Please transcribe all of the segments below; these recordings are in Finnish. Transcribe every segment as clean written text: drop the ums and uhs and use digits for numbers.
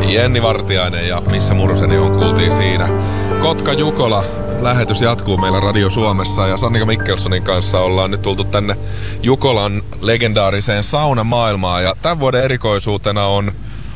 Jenni Vartiainen ja Missä Muruseni on kuultiin siinä. Kotka Jukola lähetys jatkuu meillä Radio Suomessa ja Sannika Mikkelsonin kanssa ollaan nyt tultu tänne Jukolan legendaariseen saunamaailmaan ja tämän vuoden erikoisuutena on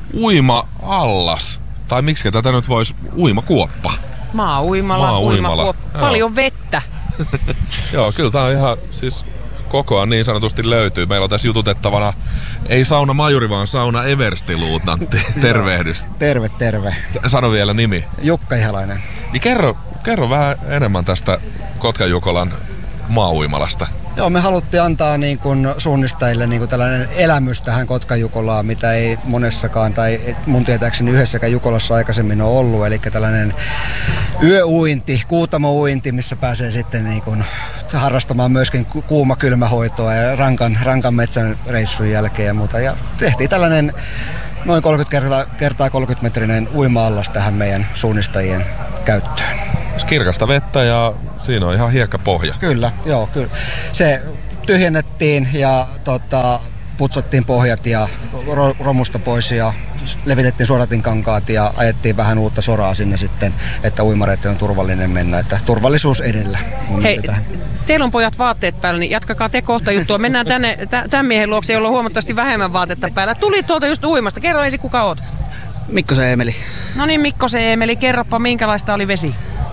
uima-allas. Tai miksi tätä nyt voisi uimakuoppa? Maa-uimala. Paljon vettä. Joo, kyllä tää on ihan siis kokoaan niin sanotusti löytyy. Meillä on tässä jututettavana ei sauna majuri, vaan sauna everstiluutnantti. Tervehdys. Terve. Sano vielä nimi. Jukka Ihalainen. Niin kerro vähän enemmän tästä Kotkan Jukolan maa-uimalasta. Joo, me haluttiin antaa niin kuin suunnistajille niin kuin tällainen elämys tähän Kotkan Jukolaan, mitä ei monessakaan tai mun tietääkseni yhdessäkään Jukolassa aikaisemmin ole ollut. Eli tällainen yöuinti, kuutamouinti, missä pääsee sitten niin kuin harrastamaan myöskin kuuma-kylmähoitoa ja rankan metsän reissun jälkeen ja muuta. Ja tehtiin tällainen noin 30 kertaa 30 metrinen uima-allas tähän meidän suunnistajien käyttöön. Kirkasta vettä ja siinä on ihan hiekkapohja. Kyllä. Se tyhjennettiin ja putsattiin pohjat ja romusta pois ja levitettiin suodatinkankaat ja ajettiin vähän uutta soraa sinne sitten, että uimareiden on turvallinen mennä, että turvallisuus edellä. Hei, teillä on pojat vaatteet päällä, niin jatkakaa te kohta juttua. Mennään tänne tämän miehen luokse, jolla on huomattavasti vähemmän vaatetta päällä. Tuli tuolta just uimasta. Kerro ensin, kuka oot? Mikkosen Eemeli. No niin, Mikkosen Eemeli, kerropa minkälaista oli vesi?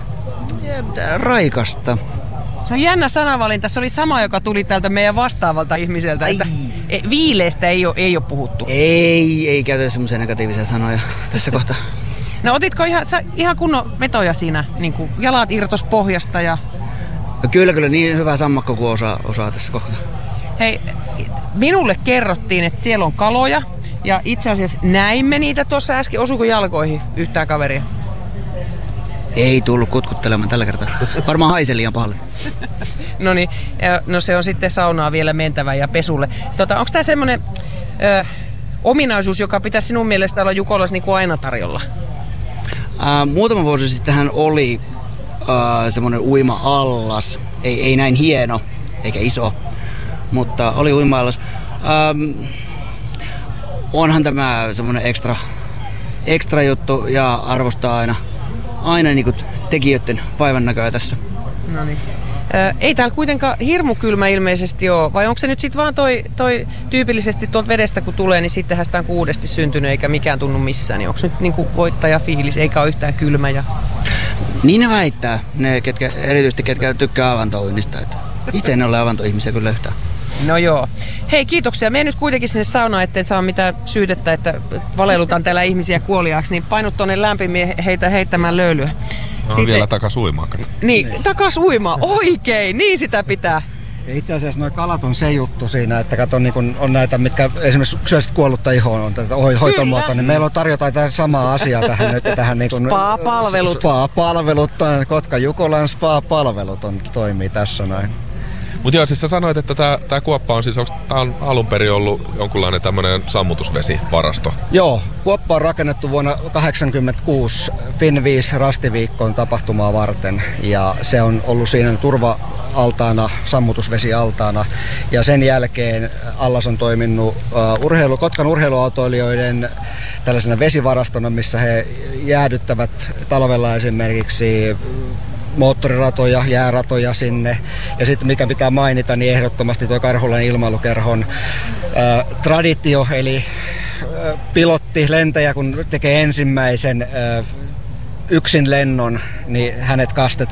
Raikasta. Se on jännä sanavalinta. Se oli sama, joka tuli täältä meidän vastaavalta ihmiseltä. Että viileistä ei ole puhuttu. Ei käytetä semmoisia negatiivisia sanoja tässä kohtaa. No otitko ihan kunnon vetoja siinä? Niin kuin jalat irtos pohjasta ja... No, kyllä, niin hyvä sammakko kuin osaa tässä kohtaa. Hei, minulle kerrottiin, että siellä on kaloja. Ja itse asiassa näimme niitä tuossa äsken. Osuuko jalkoihin yhtään kaveria? Ei tullut kutkuttelemaan tällä kertaa. Varmaan haisee liian pahalle. Noniin, no se on sitten saunaa vielä mentävä ja pesulle. Onko tämä semmoinen ominaisuus, joka pitäisi sinun mielestä olla Jukolassa niin kuin aina tarjolla? Muutama vuosi sittenhän oli semmoinen uima-allas. Ei näin hieno eikä iso, mutta oli uima-allas. Onhan tämä semmoinen ekstra juttu ja arvostaa aina niin kuin tekijöiden vaivan näköä tässä. Noniin. Ei täällä kuitenkaan hirmu kylmä ilmeisesti ole, vai onko se nyt sitten vaan toi tyypillisesti tuolta vedestä kun tulee, niin sittenhän sitä on uudesti syntynyt eikä mikään tunnu missään, niin onko nyt niinku voittajafiilis eikä ole yhtään kylmä? Niin ne väittää, erityisesti ketkä tykkää avantouinnista. Itse en ole avantoihmisiä kyllä yhtään. No joo. Hei, kiitoksia. Mene nyt kuitenkin sinne saunaan, ettei saa mitään syytettä, että valellutaan täällä ihmisiä kuoliaaksi, niin painut tuonne lämpimiin heitä heittämään löylyä. Sitten... vielä takas uimaan. Niin, takas uimaan. Oikein, niin sitä pitää. Ja itse asiassa nuo kalat on se juttu siinä, että kato, niin kun on näitä, mitkä esimerkiksi syösit kuollutta ihoon, on tätä hoitomuotoa, niin meillä on tarjotaan tätä samaa asiaa tähän nyt. Tähän niin kun, spa-palvelut. Spa-palvelut, Kotka Jukolan spa-palvelut toimii tässä näin. Mutta joo, siis sä sanoit, että tää kuoppa on siis, tää on alun perin ollut jonkunlainen tämmönen sammutusvesivarasto? Joo, kuoppa on rakennettu vuonna 1986 Finviis Rastiviikkoon tapahtumaa varten ja se on ollut siinä turva-altaana, sammutusvesialtaana ja sen jälkeen allas on toiminut Kotkan urheiluautoilijoiden tällaisena vesivarastona, missä he jäädyttävät talvella esimerkiksi moottoriratoja, jääratoja sinne. Ja sitten mikä pitää mainita, niin ehdottomasti tuo Karhulan ilmailukerhon traditio, eli pilotti, lentäjä, kun tekee ensimmäisen yksin lennon, niin hänet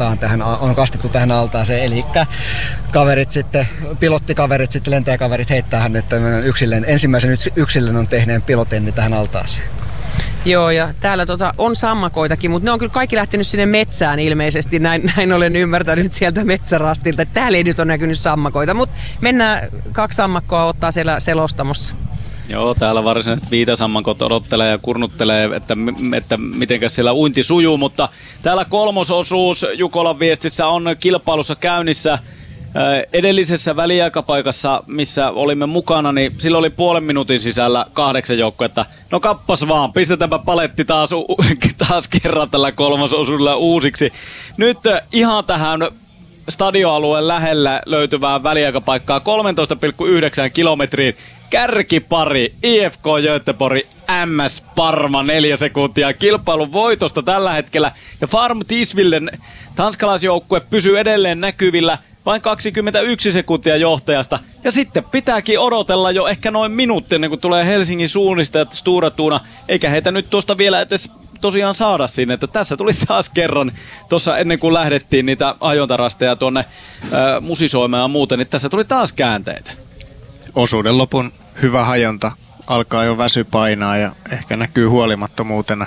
on kastettu tähän altaaseen. Eli kaverit sitten, pilottikaverit, sitten lentäjäkaverit heittää hänet ensimmäisen yksin lennon tehneen pilotin tähän altaaseen. Joo, ja täällä on sammakoitakin, mutta ne on kyllä kaikki lähtenyt sinne metsään ilmeisesti. Näin olen ymmärtänyt sieltä metsärastilta. Täällä ei nyt ole näkynyt sammakoita, mutta mennään 2 sammakkoa ottaa siellä selostamossa. Joo, täällä varsinaiset viitasammakot odottelee ja kurnuttelee, että mitenkäs siellä uinti sujuu, mutta täällä 3. osuus Jukolan viestissä on kilpailussa käynnissä. Edellisessä väliaikapaikassa, missä olimme mukana, niin sillä oli puolen minuutin sisällä 8 joukkuetta. No kappas vaan, pistetäänpä paletti taas kerran tällä 3. osuudella uusiksi. Nyt ihan tähän stadioalueen lähellä löytyvään väliaikapaikkaa 13,9 kilometriin. Kärkipari IFK Göteborg MS Parma 4 sekuntia kilpailun voitosta tällä hetkellä. Ja Farm Tisvilden tanskalaisjoukkue pysyy edelleen näkyvillä vain 21 sekuntia johtajasta. Ja sitten pitääkin odotella jo ehkä noin minuutti ennen kuin tulee Helsingin suunnistajat Stora Tuna. Eikä heitä nyt tuosta vielä edes tosiaan saada sinne. Että tässä tuli taas kerran, tuossa ennen kuin lähdettiin niitä ajontarasteja tuonne musisoimaan ja muuten, niin tässä tuli taas käänteitä. Osuuden lopun hyvä hajonta, alkaa jo väsy painaa ja ehkä näkyy huolimattomuutena.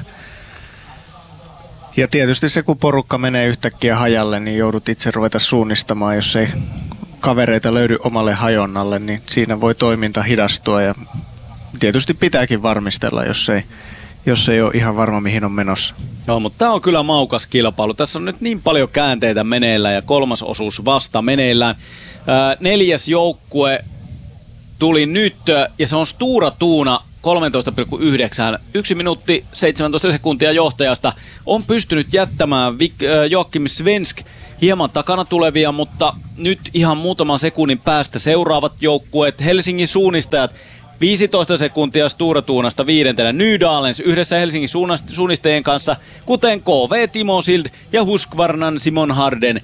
Ja tietysti se, kun porukka menee yhtäkkiä hajalle, niin joudut itse ruveta suunnistamaan, jos ei kavereita löydy omalle hajonnalle, niin siinä voi toiminta hidastua ja tietysti pitääkin varmistella, jos ei ole ihan varma mihin on menossa. Joo, mutta tämä on kyllä maukas kilpailu. Tässä on nyt niin paljon käänteitä meneillään ja kolmas osuus vasta meneillään. 4. joukkue tuli nyt ja se on Stora Tuna 13,9. 1 minuutti 17 sekuntia johtajasta. On pystynyt jättämään Joakim Svensk hieman takana tulevia, mutta nyt ihan muutaman sekunnin päästä seuraavat joukkueet. Helsingin suunnistajat 15 sekuntia Stora Tunasta 5. Nydalens yhdessä Helsingin suunnistajien kanssa, kuten KV Timo Sild ja Husqvarnan Simon Harden.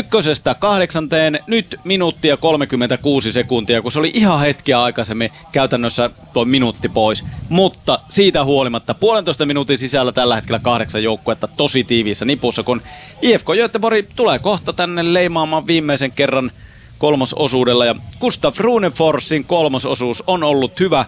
1-8 nyt minuuttia 36 sekuntia, kun se oli ihan hetkiä aikaisemmin käytännössä tuo minuutti pois. Mutta siitä huolimatta 1,5 minuutin sisällä tällä hetkellä 8 joukkuetta tosi tiiviissä nipussa, kun IFK Göteborg tulee kohta tänne leimaamaan viimeisen kerran kolmososuudella. Ja Gustav Runeforsin kolmososuus on ollut hyvä.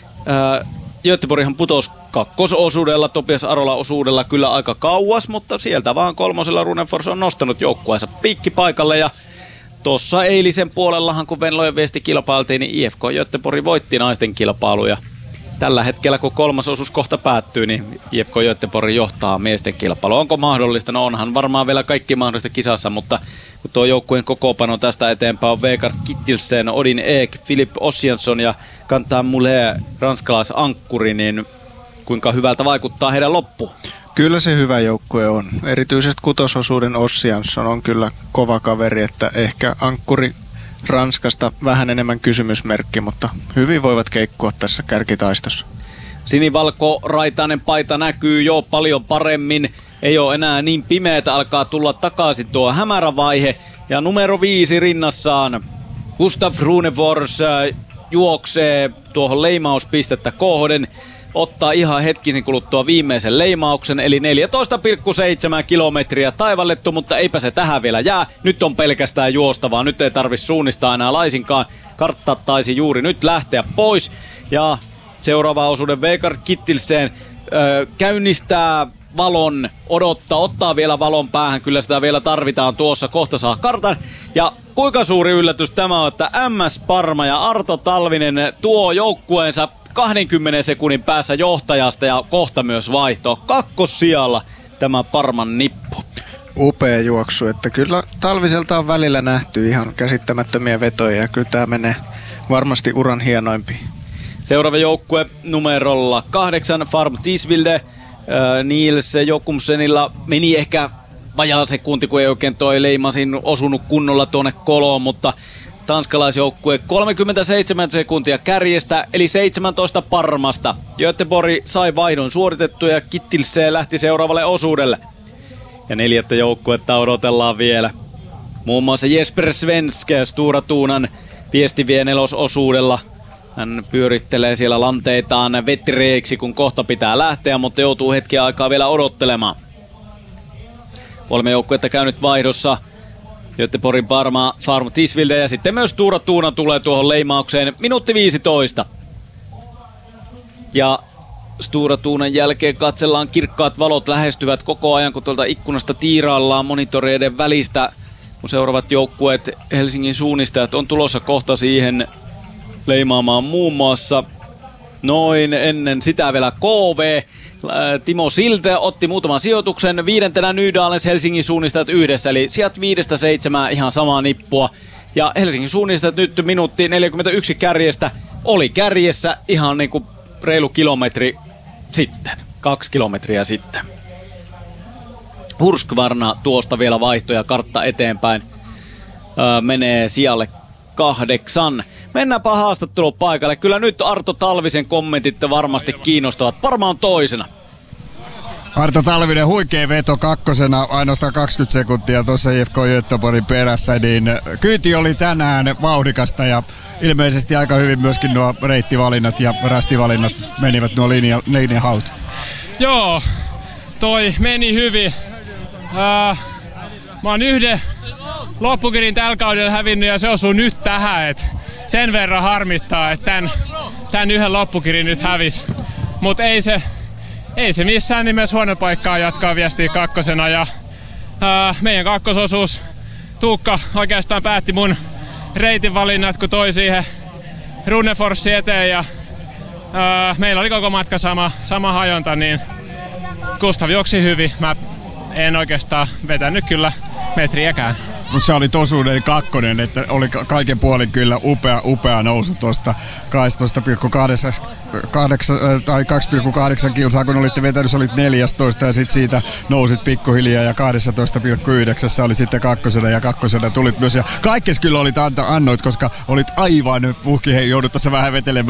Göteborghan putosi kakkososuudella, Topias Arola-osuudella kyllä aika kauas, mutta sieltä vaan kolmosella Runefors on nostanut joukkueensa piikkipaikalle. Ja tuossa eilisen puolellahan, kun Venlojen viesti kilpailtiin, niin IFK Göteborg voitti naisten kilpailuja. Tällä hetkellä, kun kolmas osuus kohta päättyy, niin IFK Göteborg johtaa miesten kilpailua. Onko mahdollista? No onhan varmaan vielä kaikki mahdollista kisassa, mutta kun tuo joukkueen kokoopano tästä eteenpäin on Vegard Kittilsen, Odin Eek, Philip Ossiansson ja Quentin Moulet, ranskalaisankkuri, niin kuinka hyvältä vaikuttaa heidän loppuun? Kyllä se hyvä joukkue on. Erityisesti kutososuuden Ossiansson on kyllä kova kaveri, että ehkä ankkuri Ranskasta vähän enemmän kysymysmerkki, mutta hyvin voivat keikkua tässä kärkitaistossa. Sinivalko-raitainen paita näkyy jo paljon paremmin. Ei ole enää niin pimeätä, alkaa tulla takaisin tuo hämärä vaihe. Ja numero 5 rinnassaan Gustav Runefors juoksee tuohon leimauspistettä kohden. Ottaa ihan hetkisin kuluttua viimeisen leimauksen, eli 14,7 kilometriä taivallettu, mutta eipä se tähän vielä jää. Nyt on pelkästään juostavaa, nyt ei tarvitse suunnistaa enää laisinkaan. Kartta taisi juuri nyt lähteä pois. Ja seuraava osuuden Vegard Kittilsen käynnistää valon, ottaa vielä valon päähän, kyllä sitä vielä tarvitaan tuossa, kohta saa kartan. Ja kuinka suuri yllätys tämä on, että MS Parma ja Arto Talvinen tuo joukkueensa 20 sekunnin päässä johtajasta ja kohta myös vaihtoa. Kakkossijalla tämä Parman nippu. Upea juoksu, että kyllä Talviselta on välillä nähty ihan käsittämättömiä vetoja ja kyllä tämä menee varmasti uran hienoimpiin. Seuraava joukkue numerolla 8, Farm Tisvilde. Niels Jokumsenilla meni ehkä vajaa sekunti, kun ei oikein toi leimasin osunut kunnolla tuonne koloon, mutta tanskalaisjoukkue 37 sekuntia kärjestä, eli 17 Parmasta. Göteborg sai vaihdon suoritettua ja Kittilse lähti seuraavalle osuudelle. Ja 4. joukkuetta odotellaan vielä. Muun muassa Jesper Svensk Stora Tunan viesti vie 4. osuudella. Hän pyörittelee siellä lanteitaan vetreiksi, kun kohta pitää lähteä, mutta joutuu hetken aikaa vielä odottelemaan. 3 joukkuetta käynyt vaihdossa. Göteborgin Parma, Farm Tisvilde ja sitten myös Stora Tuna tulee tuohon leimaukseen. Minuutti 15. Ja Stora Tunan jälkeen katsellaan, kirkkaat valot lähestyvät koko ajan, kun tuolta ikkunasta tiiraillaan monitoreiden välistä. Kun seuraavat joukkueet, Helsingin suunnistajat, on tulossa kohta siihen leimaamaan muun muassa noin ennen sitä vielä KV. Timo Silde otti muutaman sijoituksen. 5. Nydalens Helsingin suunnistajat yhdessä, eli sijat 5-7 ihan samaa nippua. Ja Helsingin suunnistajat nyt minuutti 41 kärjestä. Oli kärjessä ihan niinku reilu kilometri sitten. 2 kilometriä sitten. Husqvarna tuosta vielä vaihtoja kartta eteenpäin. menee sijalle 8. Mennäänpä haastattelun paikalle. Kyllä nyt Arto Talvisen kommentit varmasti kiinnostavat. Varmaan toisena. Arto Talvinen, huikea veto kakkosena, ainoastaan 20 sekuntia tuossa IFK Göteborgin perässä, niin kyyti oli tänään vauhdikasta ja ilmeisesti aika hyvin myöskin nuo reittivalinnat ja rastivalinnat menivät nuo linjahaut. Joo, toi meni hyvin. Mä oon yhden loppukirin tällä kaudella hävinnyt ja se osuu nyt tähän, et sen verran harmittaa, että tän yhden loppukirin nyt hävis. Mut ei se missään nimessä huono paikkaa jatkaa viestiä kakkosena ja meidän kakkososuus Tuukka oikeastaan päätti mun reitin valinnat, kun toi siihen Runneforsin eteen ja meillä oli koko matka sama hajonta, niin Gustav juoksi hyvin. Mä en oikeastaan vetänyt kyllä metriäkään. Mutta se oli tosuuden kakkonen, että oli kaiken puolin kyllä upea nousu tuosta 2,8 kilsaa, kun olitte vetänyt, olit 14 ja sitten siitä nousit pikkuhiljaa ja 12,9 oli sitten kakkosena tulit myös. Ja kaikkes kyllä olit annoit, koska olit aivan puhki, joudut tässä vähän vetelemään